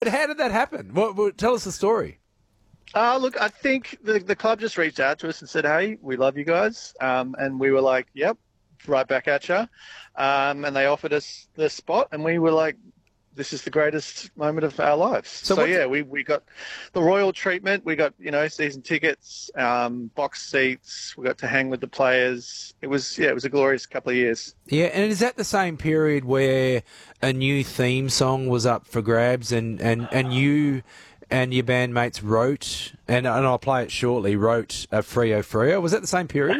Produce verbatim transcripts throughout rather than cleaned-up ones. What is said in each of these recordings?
but how did that happen? What, what, tell us the story. Uh, look, I think the, the club just reached out to us and said, hey, we love you guys. Um, and we were like, yep, right back at you. Um, and they offered us the spot, and we were like, this is the greatest moment of our lives. So, so yeah, we, we got the royal treatment. We got, you know, season tickets, um, box seats. We got to hang with the players. It was, yeah, it was a glorious couple of years. Yeah, and is that the same period where a new theme song was up for grabs and, and, and you and your bandmates wrote, and, and I'll play it shortly, wrote a Freo Freo? Was that the same period?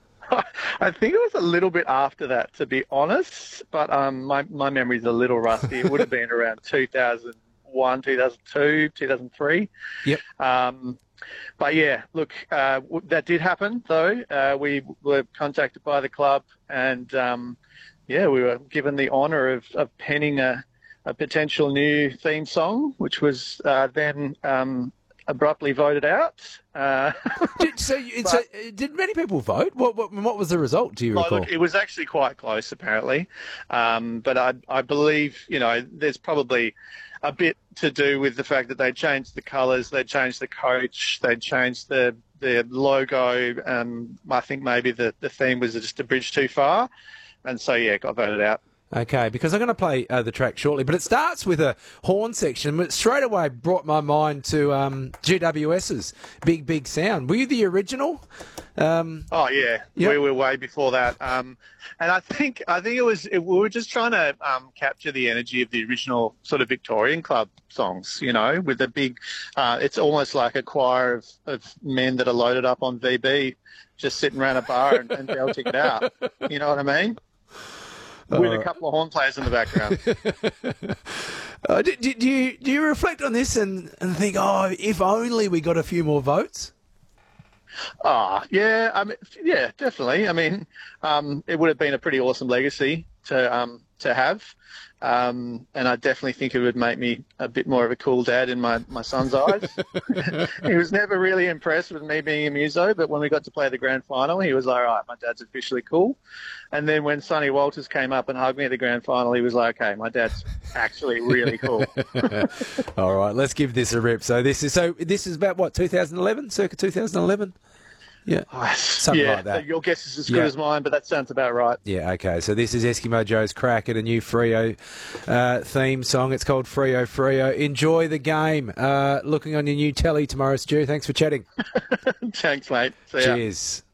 I think it was a little bit after that, to be honest, but um, my, my memory's a little rusty. It would have been around two thousand one, two thousand two, two thousand three. Yep. Um, but, yeah, look, uh, that did happen, though. Uh, we were contacted by the club and, um, yeah, we were given the honour of, of penning a, a potential new theme song, which was uh, then um, abruptly voted out. Uh, did, so, but, so, did many people vote? What, what, what was the result? Do you well, recall? Look, it was actually quite close, apparently. Um, but I, I believe, you know, there's probably a bit to do with the fact that they changed the colours, they changed the coach, they changed the the logo. Um, I think maybe the, the theme was just a bridge too far, and so yeah, got voted out. Okay, because I'm going to play uh, the track shortly, but it starts with a horn section, but straight away brought my mind to um, G W S's Big Big Sound. Were you the original? Um, oh yeah, yep. We were way before that, um, and I think I think it was it, we were just trying to um, capture the energy of the original sort of Victorian club songs, you know, with the big. Uh, it's almost like a choir of, of men that are loaded up on V B, just sitting around a bar and, and belting it out. You know what I mean? With a couple of horn players in the background. uh, do, do, do you do you reflect on this and, and think, oh, if only we got a few more votes? Oh, yeah, I mean, yeah, definitely. I mean, um, it would have been a pretty awesome legacy to um, to have, um, and I definitely think it would make me a bit more of a cool dad in my, my son's eyes. He was never really impressed with me being a muso, but when we got to play the grand final, he was like, all right, my dad's officially cool. And then when Sonny Walters came up and hugged me at the grand final, he was like, okay, my dad's actually really cool. All right, let's give this a rip. So this is so this is about what, two thousand eleven, circa two thousand eleven? Yeah, something yeah, like that. Your guess is as good yeah. as mine, but that sounds about right. Yeah, okay. So this is Eskimo Joe's crack at a new Freo uh, theme song. It's called Freo Freo. Enjoy the game. Uh, looking on your new telly tomorrow, Stu. Thanks for chatting. Thanks, mate. See ya. Cheers.